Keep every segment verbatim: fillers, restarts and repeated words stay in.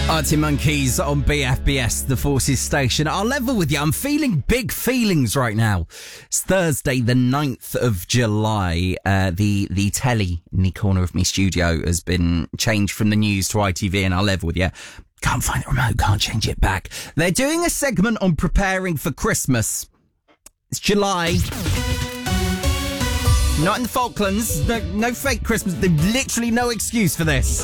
Arctic Monkeys on B F B S, the Forces Station. I'll level with you. I'm feeling big feelings right now. It's Thursday, the ninth of July. Uh, the, the telly in the corner of my studio has been changed from the news to I T V, and I'll level with you. Can't find the remote, can't change it back. They're doing a segment on preparing for Christmas. It's July. Not in the Falklands. No, no fake Christmas. There's literally no excuse for this.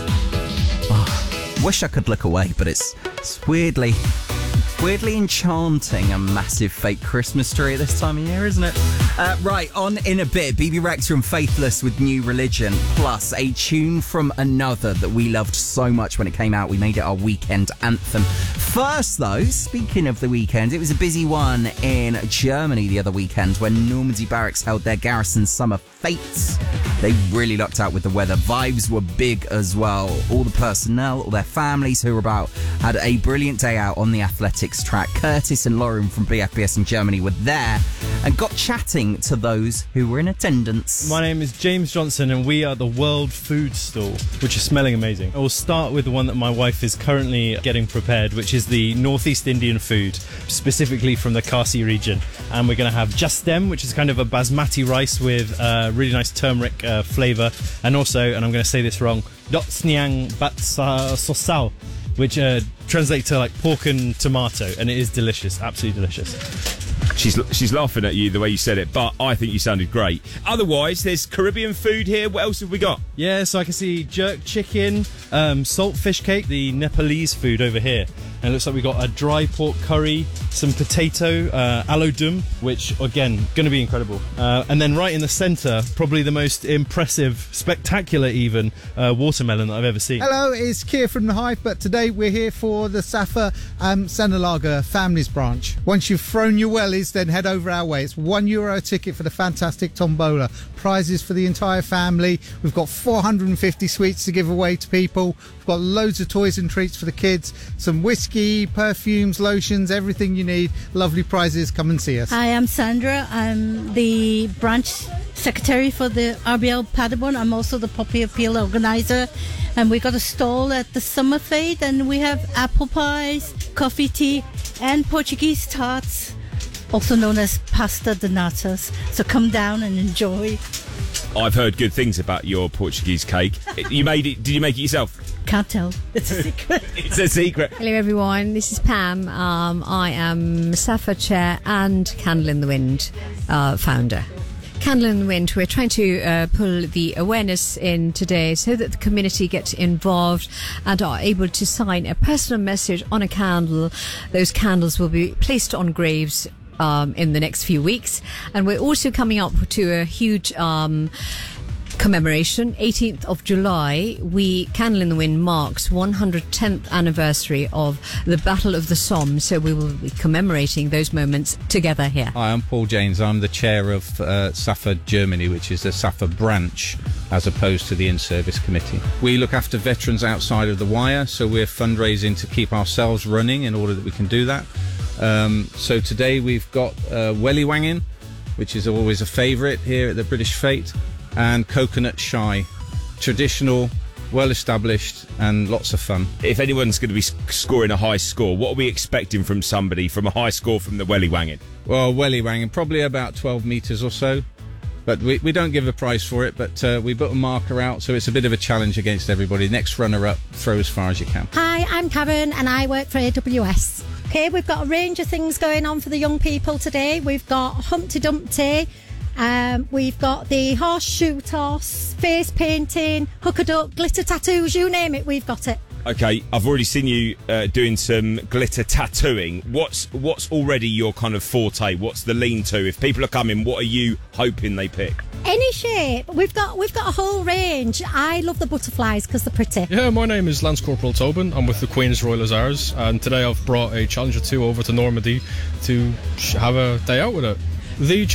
Oh. Wish I could look away, but it's, it's weirdly, weirdly enchanting, a massive fake Christmas tree at this time of year, isn't it? Uh, right, on in a bit, Bebe Rexha and Faithless with New Religion, plus a tune from another that we loved so much when it came out. We made it our weekend anthem. First, though, speaking of the weekend, it was a busy one in Germany the other weekend when Normandy Barracks held their Garrison Summer Fates. They really lucked out with the weather. Vibes were big as well. All the personnel, all their families who were about, had a brilliant day out on the athletics track. Curtis and Lauren from B F B S in Germany were there and got chatting to those who were in attendance. My name is James Johnson and we are the World Food Stall, which is smelling amazing. I will start with the one that my wife is currently getting prepared, which is the Northeast Indian food, specifically from the Khasi region. And we're going to have Jastem, which is kind of a basmati rice with uh, really nice turmeric uh, flavour. And also, and I'm going to say this wrong, Dotsnyang Bat Sosao, which uh, translates to like pork and tomato, and it is delicious, absolutely delicious. She's she's laughing at you the way you said it, but I think you sounded great. Otherwise, there's Caribbean food here. What else have we got? Yeah, so I can see jerk chicken, um, salt fish cake, the Nepalese food over here. And it looks like we got a dry pork curry, some potato, uh, alodum, which, again, going to be incredible. Uh, and then right in the centre, probably the most impressive, spectacular even, uh, watermelon that I've ever seen. Hello, it's Keir from The Hive, but today we're here for the Safa um, Sanalaga Families Branch. Once you've thrown your wellies, then head over our way. It's one euro ticket for the fantastic tombola. Prizes for the entire family. We've got four hundred fifty sweets to give away to people. We've got loads of toys and treats for the kids. Some whiskey, perfumes, lotions, everything you need. Lovely prizes. Come and see us. Hi, I'm Sandra. I'm the branch secretary for the R B L Paderborn. I'm also the Poppy Appeal organizer. And we got a stall at the Summer Fete, and we have apple pies, coffee, tea, and Portuguese tarts, also known as pasta de natas. So come down and enjoy. I've heard good things about your Portuguese cake. You made it? Did you make it yourself? Can't tell. It's a secret. It's a secret. Hello everyone, this is Pam. Um, I am Safa Chair and Candle in the Wind uh, founder. Candle in the Wind, we're trying to uh, pull the awareness in today so that the community gets involved and are able to sign a personal message on a candle. Those candles will be placed on graves um, in the next few weeks. And we're also coming up to a huge um, commemoration. eighteenth of July, we Candle in the Wind marks one hundred tenth anniversary of the Battle of the Somme, so we will be commemorating those moments together here. Hi, I'm Paul James. I'm the chair of uh, Safa Germany, which is the Safa branch as opposed to the in-service committee. We look after veterans outside of the wire, so we're fundraising to keep ourselves running in order that we can do that. Um, so today we've got uh, welly wanging, which is always a favourite here at the British Fete, and coconut shy, traditional, well established, and lots of fun. If anyone's going to be scoring a high score, what are we expecting from somebody from a high score from the welly wanging? Well, welly wanging, probably about twelve metres or so, but we, we don't give a prize for it, but uh, we put a marker out, so it's a bit of a challenge against everybody. Next runner-up, throw as far as you can. Hi, I'm Karen and I work for A W S. Okay, we've got a range of things going on for the young people today. We've got Humpty Dumpty, Um, we've got the horseshoe toss, face painting, hook a duck, glitter tattoos, you name it, we've got it. Okay, I've already seen you uh, doing some glitter tattooing. What's what's already your kind of forte? What's the lean to? If people are coming, what are you hoping they pick? Any shape. We've got we've got a whole range. I love the butterflies because they're pretty. Yeah, my name is Lance Corporal Tobin. I'm with the Queen's Royal Hussars, and today I've brought a Challenger two over to Normandy to have a day out with it. The